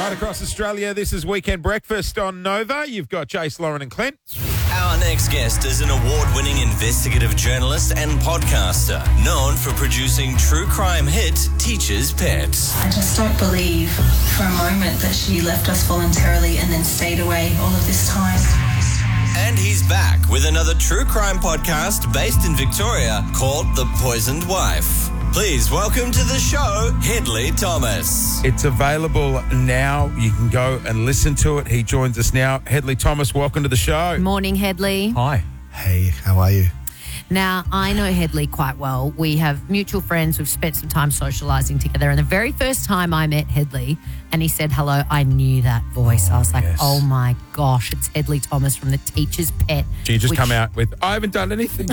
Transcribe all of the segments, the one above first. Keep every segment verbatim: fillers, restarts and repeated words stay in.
Right across Australia, this is Weekend Breakfast on Nova. You've got Jace, Lauren and Clint. Our next guest is an award-winning investigative journalist and podcaster known for producing true crime hit Teacher's Pet. I just don't believe for a moment that she left us voluntarily and then stayed away all of this time. And he's back with another true crime podcast based in Victoria called The Poisoned Wife. Please welcome to the show, Hedley Thomas. It's available now. You can go and listen to it. He joins us now. Hedley Thomas, welcome to the show. Morning, Hedley. Hi. Hey, how are you? Now, I know Hedley quite well. We have mutual friends. We've spent some time socialising together. And the very first time I met Hedley and he said hello, I knew that voice. Oh, I was like, yes. oh, my gosh, it's Hedley Thomas from The Teacher's Pet. You just which... come out with, I haven't done anything.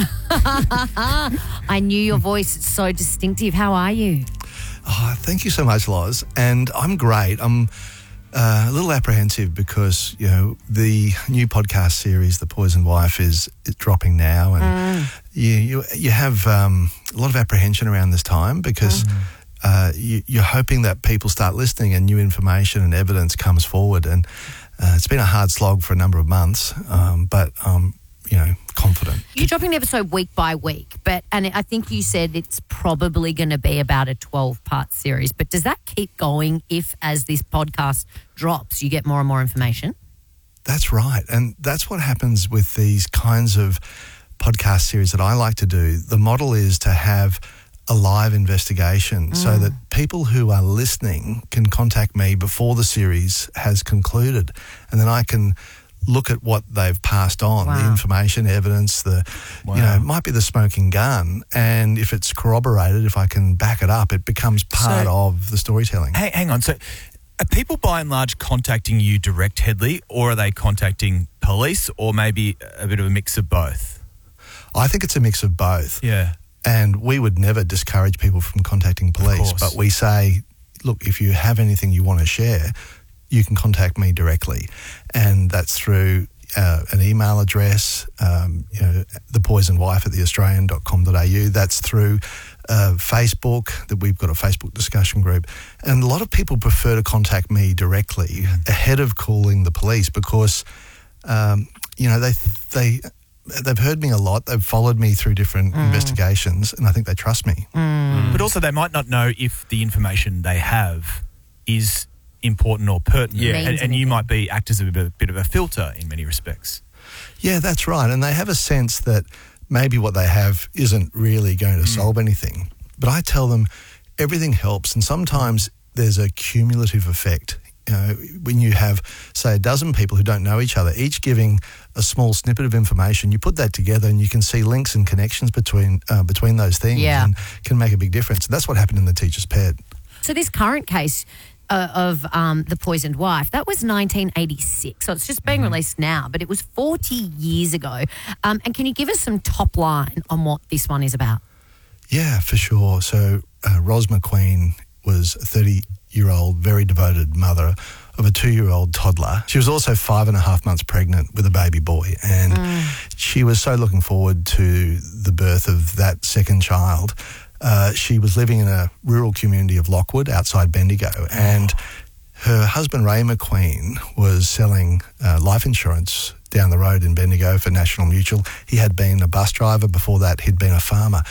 I knew your voice. It's so distinctive. How are you? Oh, thank you so much, Loz. And I'm great. I'm uh, a little apprehensive because, you know, the new podcast series, The Poisoned Wife, is, is dropping now. And mm. you, you you have um, a lot of apprehension around this time because mm. uh, you, you're hoping that people start listening and new information and evidence comes forward. And uh, it's been a hard slog for a number of months, um, but um you know, confident. You're dropping an episode week by week, but and I think you said it's probably going to be about a twelve-part series. But does that keep going if, as this podcast drops, you get more and more information? That's right. And that's what happens with these kinds of podcast series that I like to do. The model is to have a live investigation mm. so that people who are listening can contact me before the series has concluded, and then I can look at what they've passed on, wow. the information, evidence, the, wow. you know, it might be the smoking gun. And if it's corroborated, if I can back it up, it becomes part so, of the storytelling. Hey, hang on. So are people by and large contacting you direct, Hedley, or are they contacting police, or maybe a bit of a mix of both? I think it's a mix of both. Yeah. And we would never discourage people from contacting police, but we say, look, if you have anything you want to share, you can contact me directly. And that's through uh, an email address, um, you know, the poisoned wife at the australian dot com dot a u. That's through uh, Facebook, that we've got a Facebook discussion group. And a lot of people prefer to contact me directly ahead of calling the police because, um, you know, they they... they've heard me a lot. They've followed me through different mm. investigations, and I think they trust me. Mm. But also they might not know if the information they have is important or pertinent. Yeah. And, and you might be act as a bit, bit of a filter in many respects. Yeah, that's right. And they have a sense that maybe what they have isn't really going to mm. solve anything. But I tell them everything helps, and sometimes there's a cumulative effect. You know, when you have, say, a dozen people who don't know each other, each giving a small snippet of information, you put that together and you can see links and connections between uh, between those things yeah. and can make a big difference. And that's what happened in The Teacher's Pet. So this current case uh, of um, The Poisoned Wife, that was nineteen eighty-six. So it's just being mm-hmm. released now, but it was forty years ago. Um, and can you give us some top line on what this one is about? Yeah, for sure. So uh, Ros McQueen was a thirty-year-old, very devoted mother of a two-year-old toddler. She was also five and a half months pregnant with a baby boy, and mm. she was so looking forward to the birth of that second child. Uh, she was living in a rural community of Lockwood outside Bendigo, and her husband, Ray McQueen, was selling uh, life insurance down the road in Bendigo for National Mutual. He had been a bus driver. Before that, he'd been a farmer.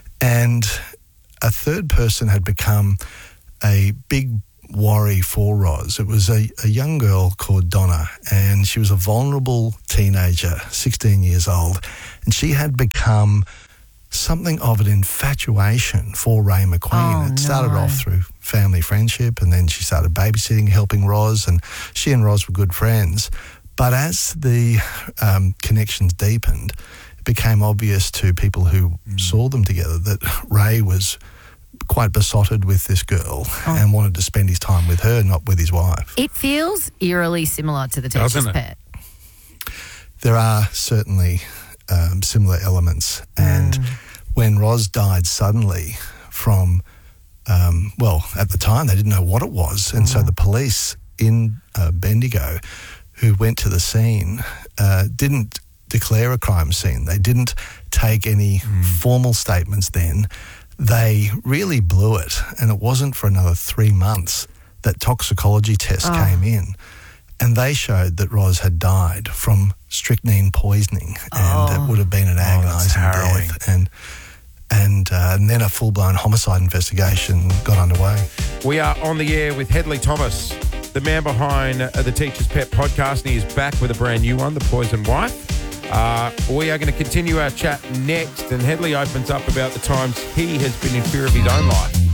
And a third person had become a big worry for Ros. It was a, a young girl called Donna, and she was a vulnerable teenager, sixteen years old, and she had become something of an infatuation for Ray McQueen. Oh, it started no. off through family friendship, and then she started babysitting, helping Ros, and she and Ros were good friends. But as the um, connections deepened, it became obvious to people who mm. saw them together that Ray was quite besotted with this girl oh. and wanted to spend his time with her, not with his wife. It feels eerily similar to The Teacher's Pet. There are certainly um, similar elements. And mm. when Ros died suddenly from, um, well, at the time they didn't know what it was. And mm. so the police in uh, Bendigo who went to the scene uh, didn't declare a crime scene. They didn't take any mm. formal statements then. They really blew it, and it wasn't for another three months that toxicology test Oh. came in, and they showed that Ros had died from strychnine poisoning, and Oh. it would have been an that's agonising harrowing. death. And and, uh, and then a full-blown homicide investigation got underway. We are on the air with Hedley Thomas, the man behind uh, the Teacher's Pet podcast, and he is back with a brand new one, The Poisoned Wife. Uh, we are going to continue our chat next, and Hedley opens up about the times he has been in fear of his own life.